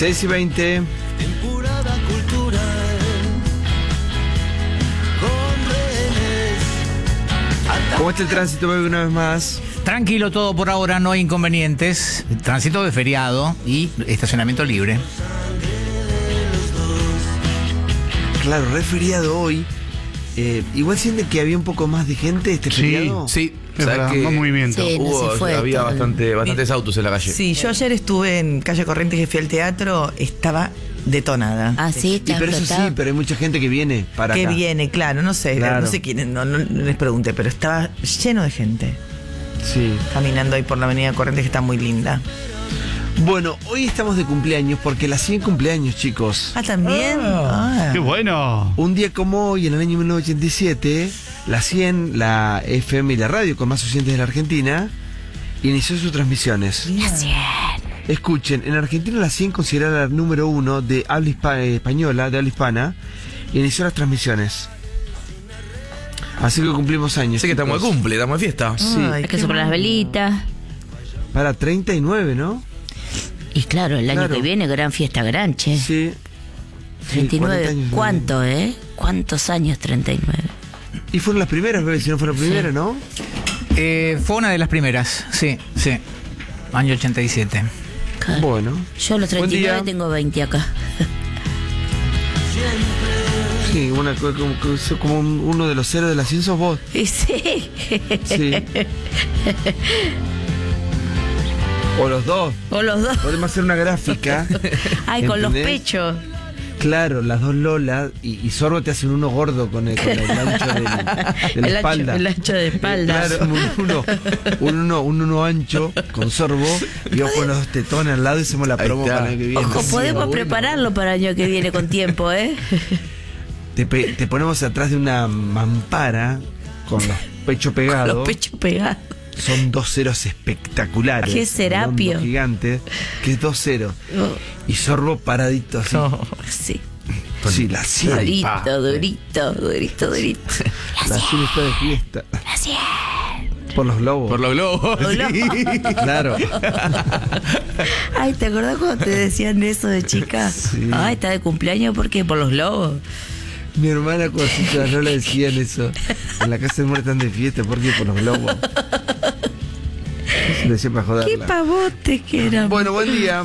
6:20. Temporada cultural. Con rehenes. ¿Cómo está el tránsito, Bebe, una vez más? Tranquilo todo por ahora, no hay inconvenientes. Tránsito de feriado y estacionamiento libre. Claro, re feriado hoy. Igual siente que había un poco más de gente este feriado. Sí, Es verdad, más movimiento. Sí, no se fue había todo. bastantes autos en la calle. Sí, yo ayer estuve en Calle Corrientes que fui al teatro, estaba detonada. Ah, sí, Y está pero eso explotado. sí, pero hay mucha gente que viene para Que acá. viene, claro, no sé, Claro. no sé quién, no les pregunté, pero estaba lleno de gente Sí. caminando ahí por la avenida Corrientes, que está muy linda. Bueno, hoy estamos de cumpleaños porque la 100 cumpleaños, chicos. Ah, ¿también? Ah. ¡Qué bueno! Un día como hoy, en el año 1987, la 100, la FM y la radio con más oyentes de la Argentina, inició sus transmisiones. Escuchen, en Argentina la 100, considerada la número 1 de habla española, de habla hispana, inició las transmisiones. Así que cumplimos años. Sé que estamos de chicos. cumple, estamos de fiesta. Sí. Ay, Hay que qué soplar las bueno. velitas. Para 39, ¿no? Y claro, el año Claro. que viene, gran fiesta, gran, che. Sí. Sí, 39. 40 años. ¿Cuánto, ¿Cuántos años 39? Y fueron las primeras, Bebe, si no fue la primera, ¿no? Fue una de las primeras, sí. Año 87. Claro. Bueno. Yo a los Buen 39 día. tengo 20 acá. Sí, como uno de los héroes de la 100 sos vos. Y sí. Sí. O los dos. O los dos. Podemos hacer una gráfica. Ay, con los ¿entendés? pechos. Claro, las dos Lolas y Sorbo te hacen uno gordo con el ancho de la espalda. El ancho de espalda. Claro, uno ancho con Sorbo y vos con los dos tetones al lado y hacemos la Ahí promo está. para el año que viene. Ojo, Sí, podemos bueno. prepararlo para el año que viene con tiempo, Te ponemos atrás de una mampara con los pechos pegados. Los pechos pegados. Son 2 ceros espectaculares. Qué serapio. redondos, gigantes. Que es 2 ceros. Y Sorbo paradito así. Sí. Sí, la 100. Durito. La 100 está de fiesta. La 100. Por los globos. Por los globos. Sí, claro. Ay, ¿te acordás cuando te decían eso de chica? Sí. Ay, está de cumpleaños, ¿por qué? Por los globos. Mi hermana Cosita no le decían eso. En la casa de muerte están de fiesta. ¿Por qué? Por los globos. Eso le decía para Qué joderla. pavote que era. Bueno, buen día.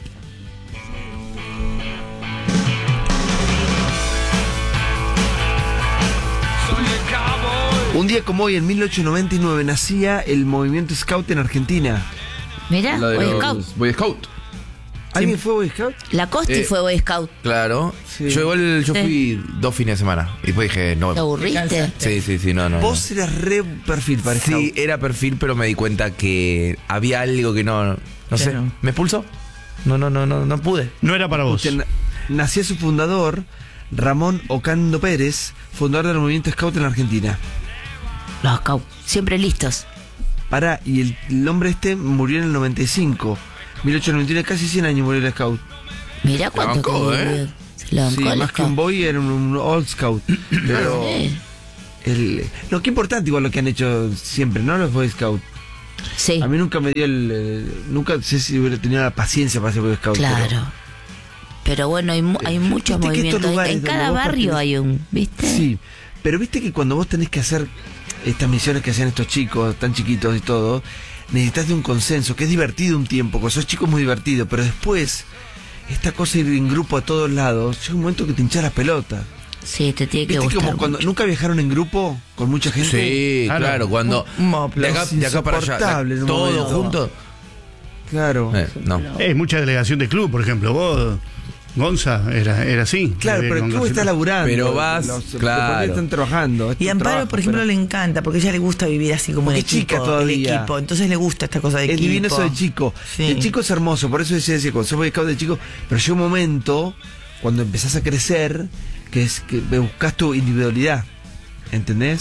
Un día como hoy, en 1899, nacía el movimiento Scout en Argentina. Mirá, Lo de Boy los Scout. Boy Scout. ¿Alguien fue Boy Scout? La Costi fue Boy Scout. Claro. Sí. Yo fui 2 fines de semana. Y después dije, no. ¿Te aburriste? Sí, no. Vos eras re perfil para Sí, Scout. era perfil, pero me di cuenta que había algo que no sé. Claro. ¿Me expulsó? No pude. No era para vos. Nacía su fundador, Ramón Ocando Pérez, fundador del movimiento Scout en la Argentina. Los Scout, siempre listos. Y el hombre este murió en el 95. 1899, casi 100 años murió el Scout. Mirá cuánto bancó, que vivió. Se la Sí, bancó el más que un Scout. boy era un old Scout. Pero no, qué importante igual lo que han hecho siempre, ¿no? Los Boy Scout. Sí, A mí nunca me dio nunca sé si hubiera tenido la paciencia para ser Boy Scout. claro. Pero bueno, hay muchos viste que estos movimientos. lugares En donde cada vos barrio pertenecés- hay un, ¿viste? Sí, pero viste que cuando vos tenés que hacer estas misiones que hacían estos chicos tan chiquitos y todo, necesitas de un consenso, que es divertido un tiempo, porque sos chicos muy divertido, pero después, esta cosa de ir en grupo a todos lados, llega un momento que te hinchas las pelotas. Sí, te tiene que ¿Viste gustar como cuando mucho. nunca viajaron en grupo con mucha gente? Sí, Claro. claro, cuando de acá para allá, insoportable en un todo momento. junto. Claro. No. Es mucha delegación de club, por ejemplo. Vos, Gonza, era así. Claro, pero el club está laburando. Pero vas, claro. Están trabajando. Y a Amparo, por ejemplo, le encanta, porque a ella le gusta vivir así como Porque el es chica equipo, todavía. el equipo. Entonces le gusta esta cosa de Es equipo. divino eso de chico. Sí. El chico es hermoso, por eso decía, cuando sos Boy Scout de chico, pero llega un momento, cuando empezás a crecer, que es que buscas tu individualidad. ¿Entendés?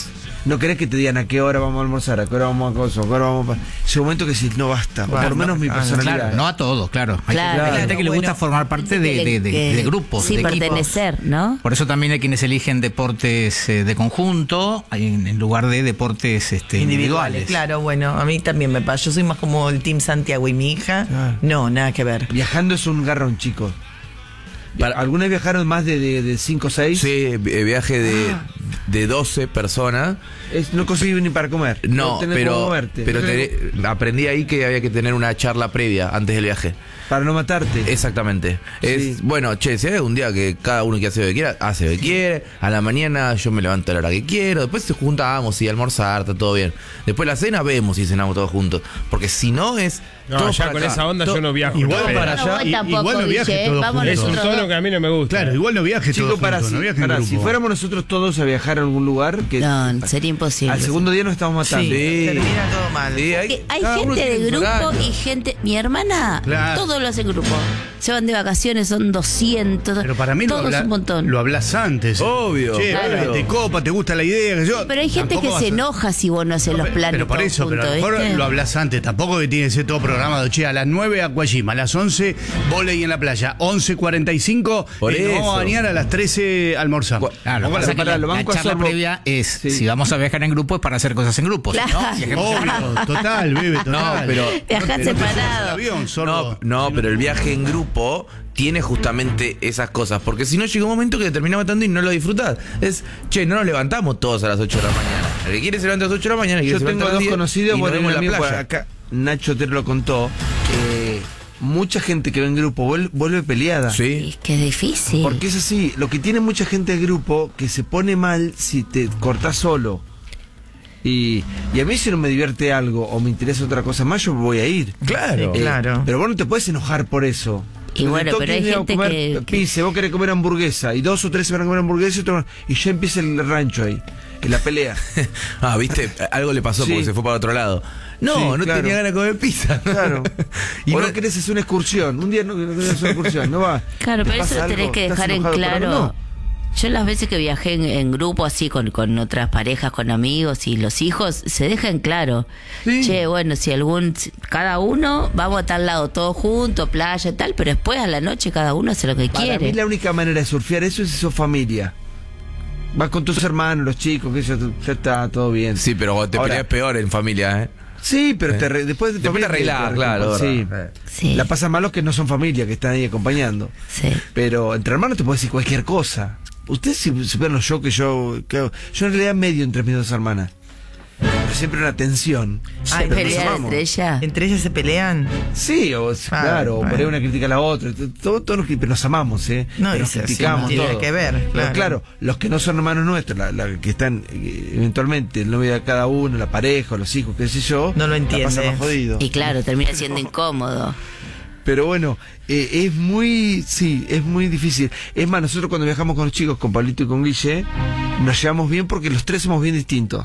No querés que te digan a qué hora vamos a almorzar, a qué hora vamos a comer, a qué hora vamos a... Llega un momento que decís, no basta, o por lo menos mi personalidad. Claro, no a todos, claro. Claro, Hay gente que le gusta bueno, formar parte de grupos, Sí, de equipos. pertenecer, ¿no? Por eso también hay quienes eligen deportes de conjunto en lugar de deportes individuales. Claro, bueno, a mí también me pasa. Yo soy más como el Team Santiago y mi hija. Claro. No, nada que ver. Viajando es un garrón, chicos. ¿Alguna vez viajaron más de 5 o 6? Sí, viaje de 12 personas. No conseguí ni para comer. No, tenés cómo moverte. aprendí ahí que había que tener una charla previa antes del viaje. Para no matarte. Exactamente. Sí. Bueno, si hay un día que cada uno que hace lo que quiera, hace lo que quiere. A la mañana yo me levanto a la hora que quiero. Después se juntamos y almorzar, está todo bien. Después la cena vemos y cenamos todos juntos. Porque si no es... No, todo ya para con acá. esa onda yo no viajo. Igual Pero para allá, vos tampoco, igual no viajes Guille, todos vamos es un juntos. nosotros tono que a mí no me gusta. Claro, igual no viajes Chicos, todos juntos, no viajes en si grupo. fuéramos nosotros todos a viajar a algún lugar, que No, sería imposible. al segundo día nos estamos matando. Sí, termina todo mal. Sí, Que hay cada uno gente tiene de su grupo horario. y gente... Mi hermana, Claro. todo lo hace en grupo. Se van de vacaciones, son 200. Pero para mí todo es un montón. lo hablas antes. Obvio. Che, Claro. te copa, te gusta la idea. Que yo, Pero hay gente tampoco que vas se a- enoja si vos no haces los planes Pero por todos eso, pero a lo juntos, mejor ¿viste? lo hablas antes. Tampoco que tiene que ser todo programado. Che, a las 9 Aquajima, a las 11 volei en la playa, 11:45 Por nos vamos eso. a bañar, a las 13 almorzamos. Claro, lo que Ojalá, pasa es que pará, lo la banco a charla Sorbo. previa es, Sí. si vamos a viajar en grupo es para hacer cosas en grupo. Claro. ¿No? Si ejemplo, Obvio, total, bebe, total. No, pero... Viajar No te subas al separado. avión, sordo. No, pero el viaje en grupo tiene justamente esas cosas. Porque si no, llega un momento que te terminás matando y no lo disfrutás. No nos levantamos todos a las 8 de la mañana. El que quiere se levanta a las 8 de la mañana. El que Yo se levanta tengo a las 10 dos conocidos, y nos bueno, vemos un en amigo la por playa. acá, Nacho te lo contó, mucha gente que va en grupo vuelve peleada. Sí. Es que es difícil. Porque es así, lo que tiene mucha gente de grupo que se pone mal si te cortás solo. Y a mí si no me divierte algo o me interesa otra cosa más, yo voy a ir. Claro. Claro. Pero vos no te puedes enojar por eso. Y bueno, Todos pero hay quieren gente comer que- pizza, vos querés comer hamburguesa y 2 o 3 se van a comer hamburguesa y ya empieza el rancho ahí, en la pelea. ¿Viste? Algo le pasó Sí. porque se fue para otro lado. No, Sí, no claro. tenía ganas de comer pizza. Claro. Y o no- no querés hacer una excursión. Un día no querés hacer una excursión, no va. Claro, ¿Te pero eso pasa lo tenés algo? que ¿Estás dejar en enojado por algo? claro. No. Yo las veces que viajé en grupo así con otras parejas, con amigos y los hijos, se deja en claro. Sí. Che, bueno, si cada uno vamos a tal lado todos juntos, playa y tal, pero después a la noche cada uno hace lo que Para quiere. mí la única manera de surfear eso es si sos familia. Vas con tus hermanos, los chicos, que ya está todo bien. Sí, pero cuando te Ahora- peleas peor en familia, ¿eh? Sí, pero después Después te arreglás, claro. Sí. Sí. La pasan mal los que no son familia, que están ahí acompañando. Sí. Pero entre hermanos te puedes decir cualquier cosa. Ustedes si supieran los shows que hago. Yo en realidad medio entre mis 2 hermanas. Pero siempre una tensión. ¿Se Pero nos pelean amamos. entre ellas? ¿Entre ellas se pelean? Sí, claro, o por ahí bueno. una critica a la otra. Todos pero nos amamos, ¿eh? No, Pero nos eso sí, criticamos no tiene todo. que ver, Pero claro. claro, los que no son hermanos nuestros, la que están eventualmente el novio de cada uno, la pareja, los hijos, qué sé yo, No lo entiende. La pasa más jodido. Y claro, termina siendo incómodo. Pero bueno, es muy difícil. Es más, nosotros cuando viajamos con los chicos, con Pablito y con Guille, nos llevamos bien porque los tres somos bien distintos.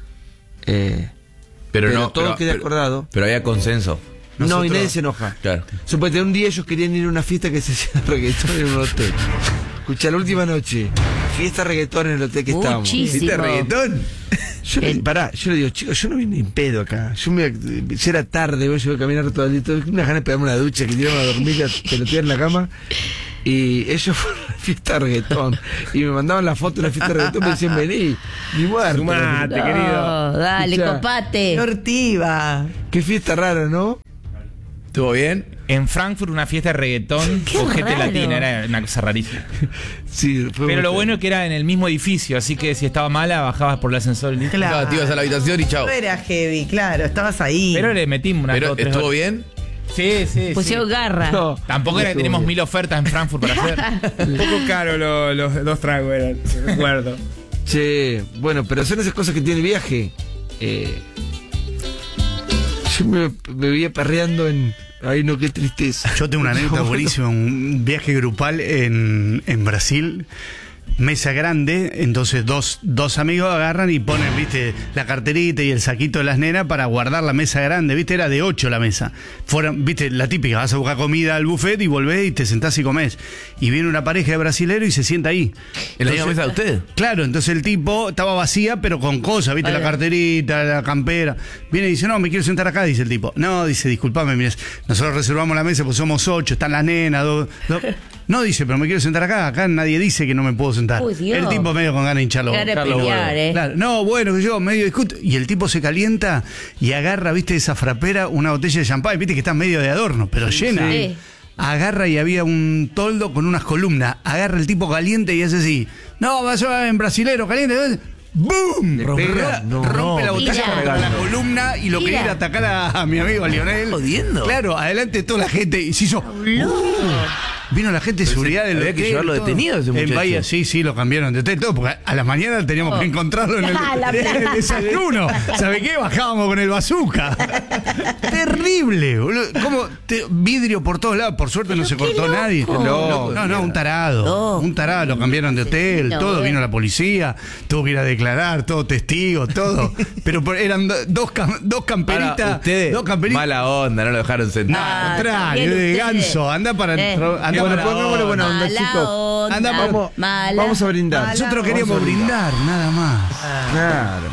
Pero todo queda acordado. Pero había consenso. No, y Nosotros- nadie se enoja. Claro. Suponete, un día ellos querían ir a una fiesta que se hacía reggaetón en un hotel. Escucha, la última noche, fiesta reggaetón en el hotel que estábamos. Muchísimo. ¿Viste reggaetón? Yo le digo, chicos, yo no vine en pedo acá. Ya era tarde, yo iba a caminar todo el día. Una ganas de pegarme una ducha, que tirarme a dormir, pelotear en la cama. Y ellos fueron a la fiesta de reggaetón. Y me mandaban la foto de la fiesta de reggaetón y me decían, vení, mi muerto. Sumate, No, querido. dale, Escuchá. copate. ¡Qué hortiva! Qué fiesta rara, ¿no? ¿Estuvo bien? En Frankfurt una fiesta de reggaetón Qué con gente raro. latina, era una cosa rarísima. Sí, fue Pero muy lo feo. bueno es que era en el mismo edificio, así que si estaba mala bajabas por el ascensor y listo. Claro. Te ibas a la habitación y chao. No era heavy, claro, estabas ahí. Pero le metimos una Pero ¿estuvo bien? Sí, sí, Pusieron sí. garra. No, Tampoco era que estuvo tenemos bien. 1000 ofertas en Frankfurt para hacer. Un poco caro los 2 tragos eran, recuerdo. Che, bueno, pero son esas cosas que tiene el viaje. Yo me veía perreando en... Ay, no, qué tristeza. Yo tengo una anécdota No, buenísima, un viaje grupal en Brasil. mesa grande, entonces dos amigos agarran y ponen, viste, la carterita y el saquito de las nenas para guardar la mesa grande, viste, era de 8 la mesa. Fueron, viste, la típica, vas a buscar comida al buffet y volvés y te sentás y comés. Y viene una pareja de brasileros y se sienta ahí. ¿En la misma mesa de usted? Claro, entonces el tipo estaba vacía, pero con cosas, viste, la carterita, la campera. Viene y dice, no, me quiero sentar acá, dice el tipo. No, dice, disculpame, mire, nosotros reservamos la mesa, pues somos 8, están las nenas, dos. No, dice, pero me quiero sentar acá nadie dice que no me puedo sentar. Uy, Dios. El tipo medio con ganas de hinchar los Cara de pelear, Claro. No, bueno, que yo medio discuto. Y el tipo se calienta y agarra, viste, esa frapera, una botella de champán, viste que está medio de adorno, pero llena. Sí. Agarra y había un toldo con unas columnas. Agarra el tipo caliente y hace así. No, vas en brasilero caliente. ¡Boom! Rompe la botella contra la columna y lo quería ir a atacar a mi amigo Lionel. ¿Jodiendo? Claro, adelante de toda la gente y se hizo. Vino la gente de seguridad del había hotel. que llevarlo todo. detenido ese muchacho. En Bahía, sí, lo cambiaron de hotel, todo, porque a la mañana teníamos que encontrarlo en el desayuno. ¿Sabe qué? Bajábamos con el bazooka. Terrible, boludo. ¿Cómo? Vidrio por todos lados. Por suerte no se cortó nadie. No, un tarado. Un tarado, lo cambiaron de hotel, todo. Vino la policía, tuvo que ir a declarar, todo testigo, todo. Pero eran dos camperitas. Ahora, ustedes, dos camperitas. mala onda, no lo dejaron sentar. Contrario, de ganso. Anda para. Bueno, pongámosle buena onda, chicos. Vamos a brindar. Nosotros queríamos brindar, nada más. Claro.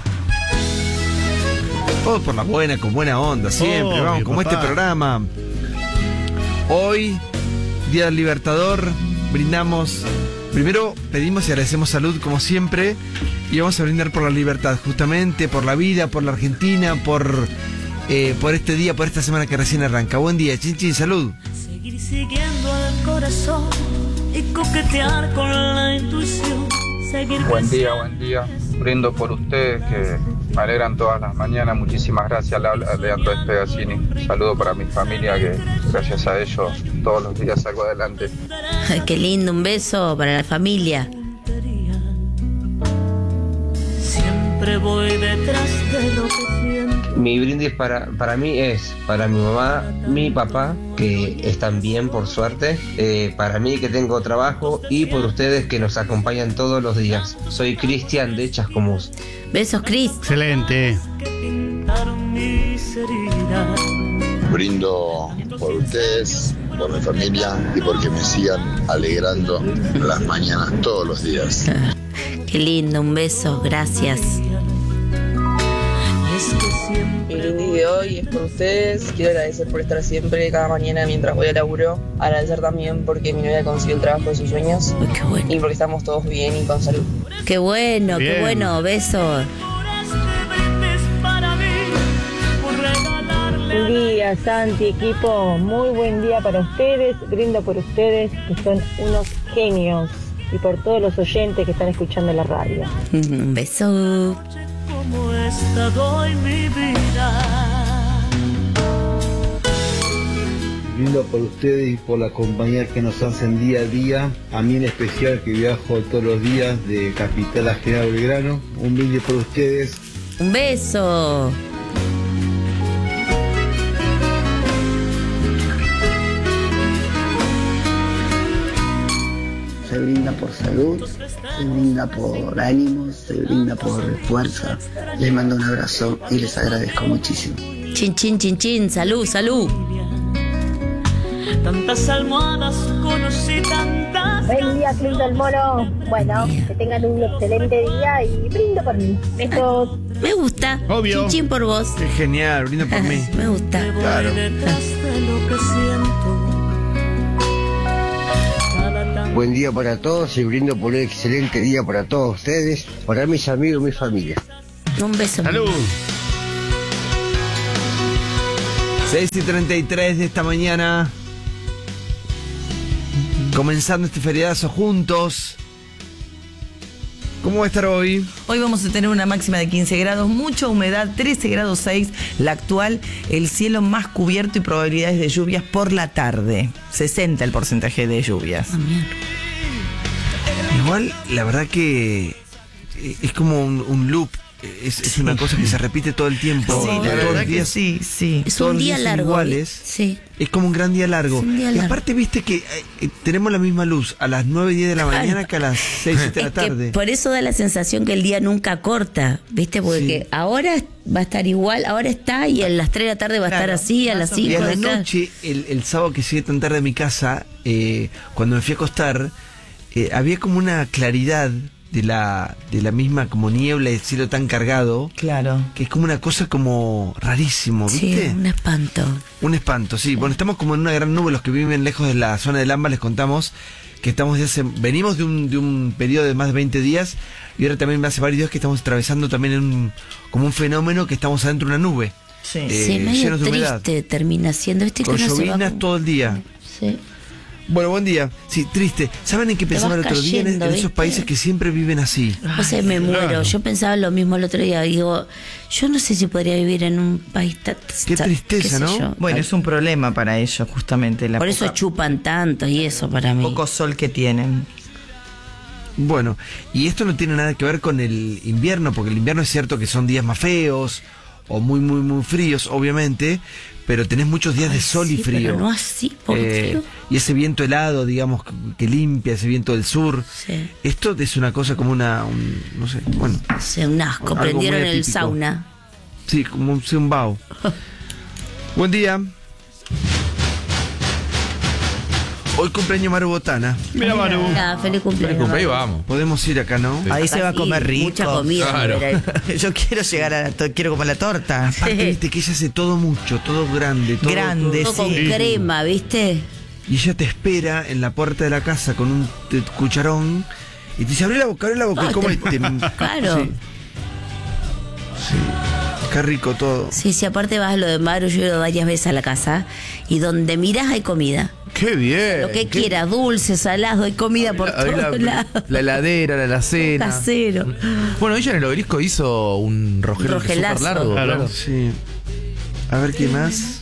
Todo por la buena, con buena onda, siempre. Obvio, Vamos, como papá. este programa. Hoy, Día del Libertador, brindamos. Primero pedimos y agradecemos salud, como siempre. Y vamos a brindar por la libertad, justamente, por la vida, por la Argentina, por este día, por esta semana que recién arranca. Buen día, chin, salud. Seguir siguiendo al corazón y coquetear con la intuición. Seguir Buen día. Brindo por ustedes que me alegran todas las mañanas. Muchísimas gracias, Leandro Espegazzini. Saludo para mi familia que gracias a ellos todos los días salgo adelante. Ay, qué lindo, un beso para la familia. Siempre voy detrás de lo que siento. Mi brindis para mí es para mi mamá, mi papá, que están bien por suerte, para mí que tengo trabajo y por ustedes que nos acompañan todos los días. Soy Cristian de Chascomús. Besos, Cris. Excelente. Pintaron mis heridas. Brindo por ustedes, por mi familia y porque me sigan alegrando las mañanas todos los días. Qué lindo, un beso, gracias. Mi brindis de hoy es por ustedes. Quiero agradecer por estar siempre, cada mañana mientras voy al laburo. Agradecer también porque mi novia consiguió el trabajo de sus sueños. Uy, qué bueno. Y porque estamos todos bien y con salud. Qué bueno, Bien. qué bueno, besos. Buen día, Santi, equipo. Muy buen día para ustedes. Brindo por ustedes, que son unos genios. Y por todos los oyentes que están escuchando la radio. Un beso. Como esta doy mi vida. Brindo por ustedes y por la compañía que nos hacen día a día. A mí en especial, que viajo todos los días de Capital a General Belgrano. Un brindis por ustedes. Un beso. Se brinda por salud, se brinda por ánimos, se brinda por fuerza. Les mando un abrazo y les agradezco muchísimo. Chin, salud. Tantas almohadas conocí, tantas. Buen día, Club del Mono. Bueno, que tengan un excelente día y brindo por mí. Besos. Me gusta. Obvio. Chin por vos. Qué genial, brindo por mí. Me gusta. Claro. Detrás de lo que siento. Buen día para todos y brindo por un excelente día para todos ustedes, para mis amigos y mi familia. Un beso. Salud. 6:33 de esta mañana. Comenzando este feriadazo juntos. ¿Cómo va a estar hoy? Hoy vamos a tener una máxima de 15 grados, mucha humedad, 13 grados 6, la actual, el cielo más cubierto y probabilidades de lluvias por la tarde. 60 el porcentaje de lluvias. Igual, la verdad que es como un loop es una cosa que se repite todo el tiempo. Sí, la todos verdad los que días, sí, sí. Es todos un los día días son largo. iguales. Sí. Es como un gran día largo. Es un día Y largo. aparte, viste que tenemos la misma luz a las 9, 10 de la mañana que a las 6, 7 de la Es que tarde. por eso da la sensación que el día nunca corta, ¿viste? Porque Sí. que ahora va a estar igual, ahora está y a las 3 de la tarde va a estar así, a las 5 Y a de la acá. noche, el sábado que llegué tan tarde a mi casa, cuando me fui a acostar, había como una claridad de la misma como niebla y el cielo tan cargado. Claro. Que es como una cosa como rarísimo, ¿viste? Sí, un espanto. Un espanto, sí. Bueno, estamos como en una gran nube. Los que viven lejos de la zona del AMBA les contamos que venimos de un periodo de más de 20 días y ahora también hace varios días que estamos atravesando también como un fenómeno que estamos adentro de una nube. Sí, Sí, medio llenos de humedad. triste termina siendo, ¿viste? Con que uno se va llovinas como- todo el día. Sí. Bueno, buen día. Sí, triste. ¿Saben en qué Te pensaba el vas otro día? En cayendo, esos ¿viste? países que siempre viven así. O sea, me muero. claro. Yo pensaba lo mismo el otro día. Digo, yo no sé si podría vivir en un país tan... Qué tristeza, qué sé ¿no? yo. Bueno, es un problema para ellos, justamente. Por eso chupan tanto y eso para mí. Poco sol que tienen. Bueno, y esto no tiene nada que ver con el invierno, porque el invierno es cierto que son días más feos o muy, muy, muy fríos, obviamente, pero tenés muchos días de sol y Sí, frío. pero no así, por frío. Y ese viento helado, digamos, que limpia, ese viento del sur. Sí. Esto es una cosa como no sé, bueno. Sí, un asco. Algo muy Prendieron el atípico. sauna. Sí, como un vaho. Buen día. Hoy cumpleaños Maru Botana. Mira, Maru. Ah, feliz cumpleaños. Ahí vamos. Podemos ir acá, ¿no? Ahí se va a Sí, comer rico. mucha comida. Claro. Yo quiero llegar quiero comer la torta. Aparte, viste que ella hace todo mucho, todo grande. Todo, Grande, todo- Todo con Sí. crema, ¿viste? Y ella te espera en la puerta de la casa con un cucharón y te dice, abre la boca, No, y come. Claro. Sí. Sí. Qué rico todo. Sí, sí, aparte vas a lo de Maru, yo he ido varias veces a la casa y donde mirás hay comida. Qué bien. Lo que quieras, dulce, salado, hay comida por Ahí todos lados. la heladera, la alacena. Casero. Bueno, ella en el obelisco hizo un rogelazo súper Rogelazo. largo. Claro. Sí. A ver qué más.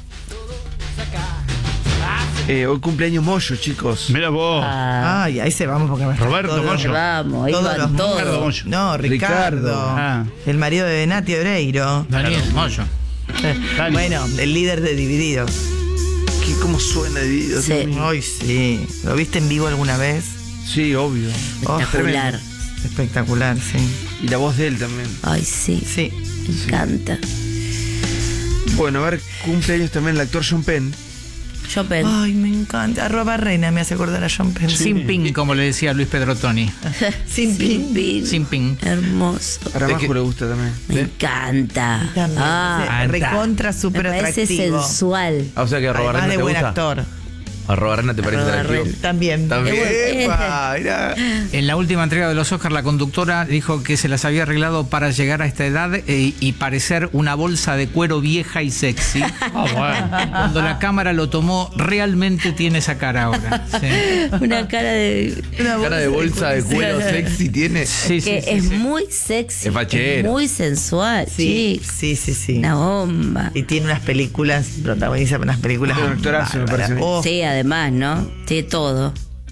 Hoy cumpleaños Moyo, chicos. Mira vos. Ay, ahí se vamos porque me Roberto todos los- Moyo. Vamos, ahí Todos van los todos. Ricardo Moyo. No, Ricardo. Ricardo. Ah. El marido de Nati Oreiro. Daniel Moyo. Dani. Bueno, el líder de Divididos. ¿Cómo suena Divididos? Sí. Dios mío. Ay, sí. ¿Lo viste en vivo alguna vez? Sí, obvio. Espectacular. Espectacular, sí. Y la voz de él también. Ay, sí. Sí. Me encanta. Bueno, a ver, cumpleaños también el actor John Penn. Chopin. Ay, me encanta. Arroba Reina me hace acordar a John Penn. Sin pin, como le decía Luis Pedrotoni. Sin pin. Sin pin. Hermoso. A Ramajo le gusta también. Me encanta. También. Ah, Recontra, me súper parece atractivo. sensual. Ah, o sea que a Además Robarrena de te buen gusta. actor. A Robarrena te parece atractivo. También. También. Es Epa, mirá. En la última entrega de los Oscars, la conductora dijo que se las había arreglado para llegar a esta edad y parecer una bolsa de cuero vieja y sexy. Cuando la cámara lo tomó, realmente tiene esa cara ahora. Sí. Una cara de. Cara de bolsa de cuero Sí. sexy tiene. Sí, sí, Que sí, es sí. muy sexy. Es fachero. Muy sensual. Sí, Sí. sí. Una bomba. Y tiene unas películas, protagoniza unas películas. Un actorazo, me bárbaras. parece a mí. Oh, Sí, además, ¿no? Tiene todo.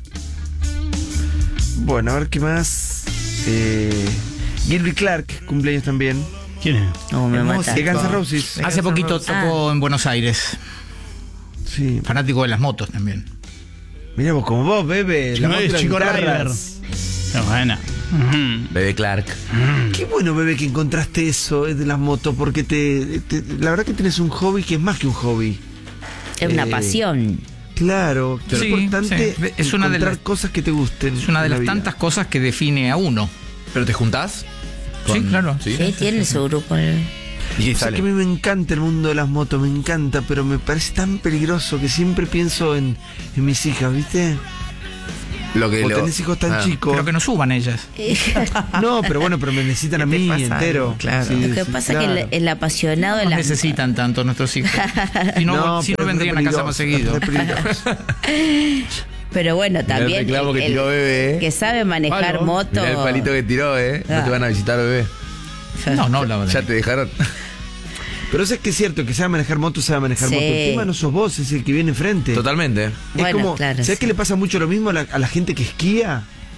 Bueno, a ver qué más. Gilby Clark, cumpleaños también. ¿Quién es? No, me Hermoso. mata. De Guns N' Roses. Hace poquito tocó en Buenos Aires. Sí. Fanático de las motos también. Mirá vos, como vos, bebé. Chico, la moto y las Chico guitarras. Qué buena. Ujú. Bebé Clark. Qué bueno, bebé, que encontraste eso de las motos, porque la verdad que tenés un hobby que es más que un hobby. Es una pasión. Claro, es Sí, importante sí. Es una de encontrar las- cosas que te gusten. Es una de en la las vida. tantas cosas que define a uno. ¿Pero te juntás? Sí, claro. ¿Sí? Sí, tiene su grupo. Y O sea, que a mí me encanta el mundo de las motos, me encanta, pero me parece tan peligroso que siempre pienso en mis hijas, ¿viste? Lo que O lo- tenés hijos tan Ah. chicos. Pero que no suban ellas. No, pero bueno, pero me necesitan a ¿Qué te mí pasa entero. algo? Claro. Sí, Lo que sí, pasa claro. es que el apasionado de No las. necesitan tanto nuestros hijos. Si no, si no pero es vendrían a re casa más seguido. peligroso, es re peligroso. Pero bueno, también. el reclamo que tiró Bebé. Que sabe manejar Palo. moto. Mirá el palito que tiró, ¿eh? No te van a visitar, bebé. No, no hablaba de Ya te dejaron. Pero eso es que es cierto, que sabe manejar moto, sabe manejar Sí. moto. El tema no sos vos, es el que viene enfrente. Totalmente. Es Bueno, como, claro, ¿sabes sí. qué le pasa mucho lo mismo a la gente que esquía?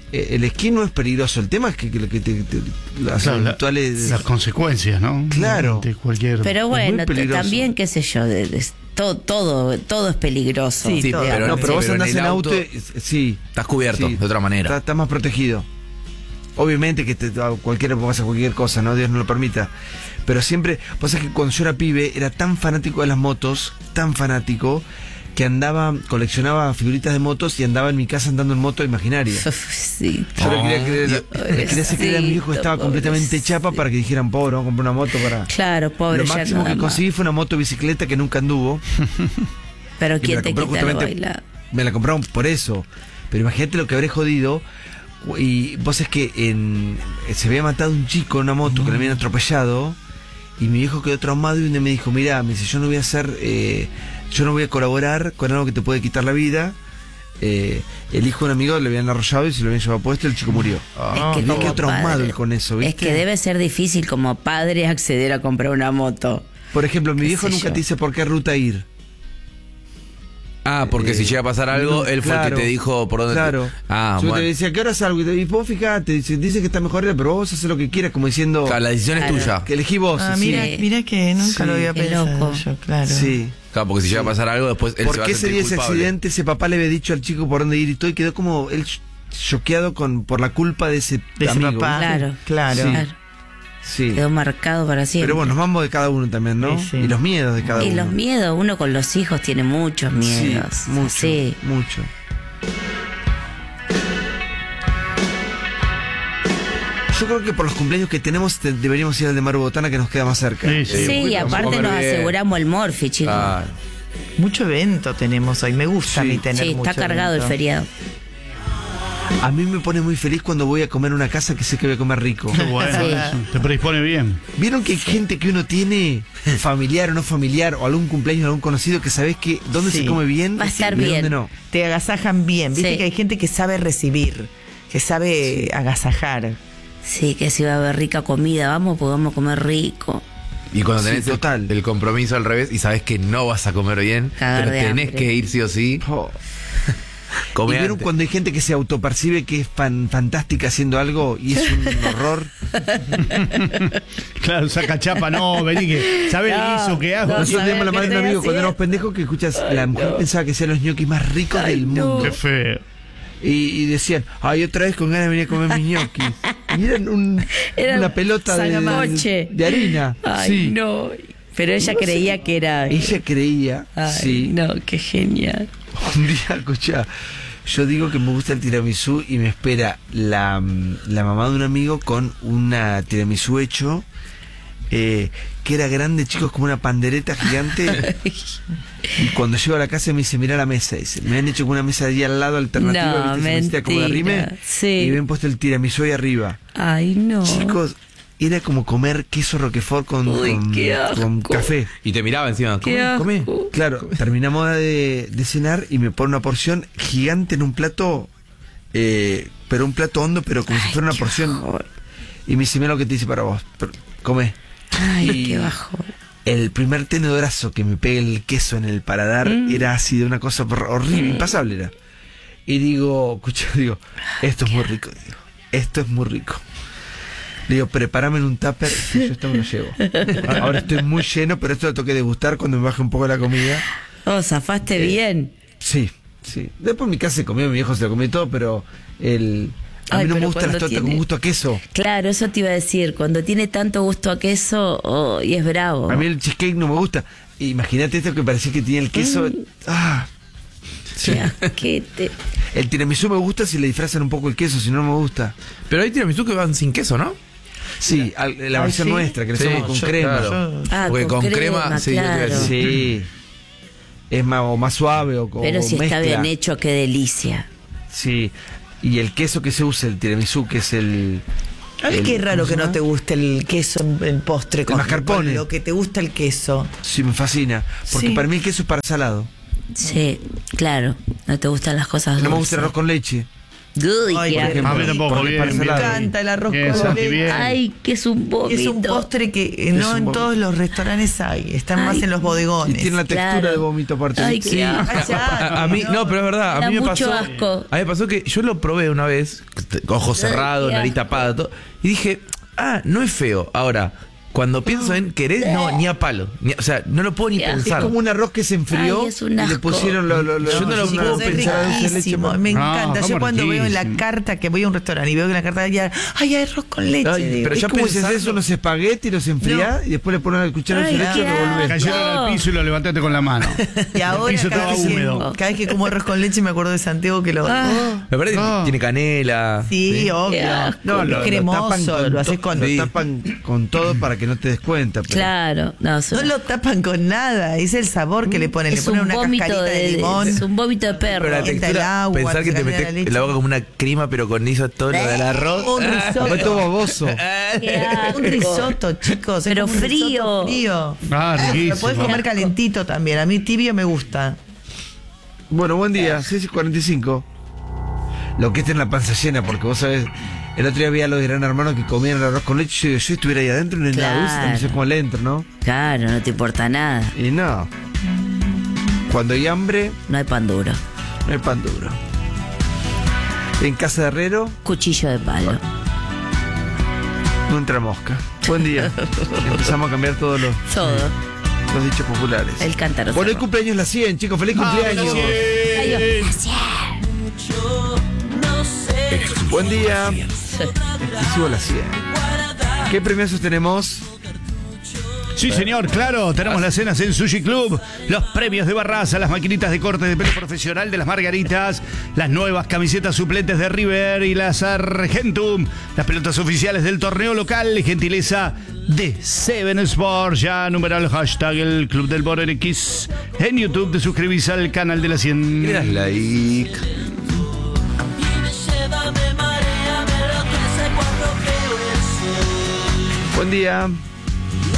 el esquí no es peligroso. El tema es que las eventuales... las consecuencias, ¿no? Claro. De cualquier... Pero bueno, también, qué sé yo, todo es peligroso. Sí, todo. Pero vos andás en auto, sí. Estás cubierto de otra manera. Estás más protegido. Obviamente que cualquiera puede pasar cualquier cosa, ¿no? Dios no lo permita. Pero siempre, pasa que cuando yo era pibe, era tan fanático de las motos, tan fanático, que coleccionaba figuritas de motos y andaba en mi casa andando en moto imaginaria. Sí. Yo le quería hacer creer a mi hijo que estaba completamente chapa para que dijeran, pobre, vamos a comprar una moto para... Claro, pobre. Lo máximo que conseguí fue una moto bicicleta que nunca anduvo. Pero ¿quién te quita lo bailado? Me la compraron por eso. Pero imagínate lo que habré jodido. Y vos es que se había matado un chico en una moto que le habían atropellado. Y mi viejo quedó traumado y un día me dijo, mirá, me dice, yo no voy a colaborar con algo que te puede quitar la vida. El hijo de un amigo le habían arrollado y se lo habían llevado puesto y el chico murió. Es que quedó traumado con eso, ¿viste? Es que debe ser difícil como padre acceder a comprar una moto. Por ejemplo, mi viejo nunca te dice por qué ruta ir. Porque si llega a pasar algo, él fue el que te dijo por dónde. Claro. Bueno. Te decía, ¿qué hora salgo? Y vos fijate, dice que está mejor, pero vos haces lo que quieras, como diciendo. Claro, la decisión es tuya. Que elegí vos. Mira que nunca lo había pensado yo, claro. Sí. Claro, porque si llega a pasar algo, después él se va a sentir ¿Por qué sería ese culpable. accidente? Ese papá le había dicho al chico por dónde ir y todo, y quedó como él choqueado por la culpa de ese amigo. Papá. Claro. Sí. Quedó marcado para siempre. Pero bueno, nos vamos de cada uno también, ¿no? Sí. Y los miedos de cada uno. Y los miedos, uno con los hijos tiene muchos miedos. Sí, mucho. Yo creo que por los cumpleaños que tenemos deberíamos ir al de Maru Botana, que nos queda más cerca. Sí, y aparte nos aseguramos el morfi, chicos. Mucho evento tenemos hoy. Me gusta a mí tener mucho está cargado evento. el feriado. A mí me pone muy feliz cuando voy a comer a una casa que sé que voy a comer rico. Qué bueno, te predispone bien. ¿Vieron que hay gente que uno tiene, familiar o no familiar, o algún cumpleaños de algún conocido, que sabés que dónde se come bien va a estar y bien. dónde no? Te agasajan bien. Viste que hay gente que sabe recibir, que sabe agasajar. Sí, que si va a haber rica comida, vamos a comer rico. Y cuando tenés el compromiso al revés y sabés que no vas a comer bien, pero tenés que ir sí o sí. ¿Y vieron cuando hay gente que se autopercibe que es fantástica haciendo algo y es un horror? Claro, saca chapa, no, vení que ¿sabés el guiso que hago? Nosotros tenemos la madre de un amigo cuando éramos pendejos que escuchas, la mujer pensaba que sean los ñoquis más ricos del mundo. Qué feo. Y decían, otra vez con ganas de venir a comer mis ñoquis. Y eran una pelota de harina. Ay, no. Pero ella creía que era... Ella creía, sí. No, qué genial. Un día, escuchá, yo digo que me gusta el tiramisú y me espera la mamá de un amigo con una tiramisú hecho, que era grande, chicos, como una pandereta gigante. Y cuando llego a la casa me dice, mirá la mesa, dice, me han hecho con una mesa de ahí al lado alternativa, ¿viste? Como de arrime, y me han puesto el tiramisú ahí arriba. Ay, no. Chicos, era como comer queso roquefort con café. Y te miraba encima. ¿Come? Claro, terminamos de cenar y me pone una porción gigante en un plato, pero un plato hondo, pero como si fuera una porción. Y me dice, mira lo que te dice para vos, come. Ay, qué bajo. El primer tenedorazo que me pegue el queso en el paladar era así de una cosa horrible, impasable era. Y digo, esto es muy rico, esto es muy rico. Le digo, prepárame en un tupper y yo esto me lo llevo. Ahora estoy muy lleno, pero esto lo tengo que degustar cuando me baje un poco la comida. Zafaste bien. Sí. Después en mi casa se comió, mi viejo se lo comió todo, pero a mí no me gustan las tortas con gusto a queso. Claro, eso te iba a decir. Cuando tiene tanto gusto a queso, y es bravo. A mí el cheesecake no me gusta. Imagínate esto que parecía que tenía el queso. Sí. El tiramisú me gusta si le disfrazan un poco el queso, si no me gusta. Pero hay tiramisú que van sin queso, ¿no? Sí, la versión nuestra, que le hacemos con crema. Claro. Porque con crema, claro. Sí. Es más suave o pero si mezcla. Está bien hecho, qué delicia. Sí. Y el queso que se usa, el tiramisú, que es el... Ay, qué raro que no te guste el queso en postre. El mascarpone. Con lo que te gusta el queso. Sí, me fascina. Porque para mí el queso es para salado. Sí, claro. No te gustan las cosas dulces. No me gusta el arroz con leche. Uy, Ay, qué qué asco. A mí tampoco, Porque bien. parece Me la- encanta el arroz Bien, con Santi, leche. bien. Ay, que es un vómito. Es un postre que no en vómito. todos los restaurantes hay, están más Ay. en los Y bodegones. tiene la textura Claro. de vómito aparte. Ay, ¿viste? qué asco. A mí, no, pero es verdad, a Da mí me mucho pasó. asco. A mí me pasó que yo lo probé una vez, ojos cerrados, qué nariz asco. tapada, todo, y dije, no es feo. Ahora, cuando pienso en querer, no, ni a palo. O sea, no lo puedo ni Qué asco. Es pensar. como un arroz que se enfrió Ay, es un y le asco. pusieron Yo no lo Chicos, puedo es pensar. riquísimo, me No, encanta. Yo ¿cómo cuando veo en la riquísimo? carta que voy a un restaurante y veo que en la carta hay arroz con leche. Ay, digo. pero Es ya como si haces pensando- unos espaguetis, los enfriás y después le ponen el cuchara Ay, de leche y qué revolvés. Cayeron al piso y lo levantaste con la mano. Y ahora El piso cada estaba vez, húmedo. cada vez que como arroz con leche me acuerdo de Santiago que lo... Me parece que tiene canela. Sí, obvio. Qué asco. No, Es cremoso, lo haces con... Lo tapan con todo para que no te des cuenta. pero- Claro. No, No lo tapan con nada, es el sabor que le ponen. Le es ponen un una vómito cascarita de limón. es un vómito de perro. Pero la Calienta el textura, agua, pensar que se te calienta la metes leche. en la boca como una crema, pero con eso todo lo del arroz. Un Fue todo risotto. baboso. Qué asco. Un risotto, chicos. es Pero como un risotto frío. frío. Ah, Lo riquísimo. puedes comer calentito también. A mí tibio me gusta. Bueno, buen día, 6:45. Lo que está en la panza llena, porque vos sabés, el otro día había los de Gran Hermano que comían el arroz con leche. Yo digo, yo estuviera ahí adentro en el Claro. dulce, no sé cómo le entro, ¿no? Claro, no te importa nada. Y no. Cuando hay hambre, No hay pan duro. no hay pan duro. En casa de Herrero, Cuchillo de palo. no entra mosca. Buen día. Empezamos a cambiar todos los dichos populares. El cántaro. Bueno, el cerrado. cumpleaños la 100, chicos. ¡Feliz cumpleaños! Buen día. Exclusivo la 100. ¿Qué premios tenemos? Sí, señor, claro. Tenemos las cenas en Sushi Club, los premios de Barraza, las maquinitas de corte de pelo profesional de las Margaritas, las nuevas camisetas suplentes de River y las Argentum, las pelotas oficiales del torneo local, gentileza de Seven Sports. Ya numeral hashtag el Club del Border X en YouTube. Te suscribís al canal de la 100. Le das like. Buen día.